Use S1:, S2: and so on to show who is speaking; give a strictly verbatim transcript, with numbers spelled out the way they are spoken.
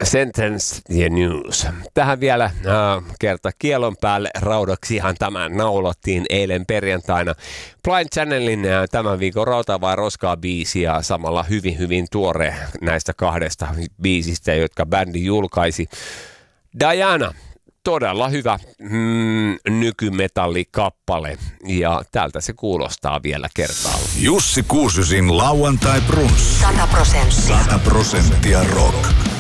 S1: Sentence ja News. Tähän vielä äh, kerta kielon päälle raudaksihan tämän naulattiin eilen perjantaina. Blind Channelin äh, tämän viikon Rautaa vai roskaa biisi ja samalla hyvin hyvin tuore näistä kahdesta biisistä, jotka bändi julkaisi. Diana, todella hyvä mm, nykymetallikappale ja tältä se kuulostaa vielä kertaalleen.
S2: Jussi Kuusysin lauantai brunssi.
S3: sata prosenttia.
S2: sata prosenttia rock.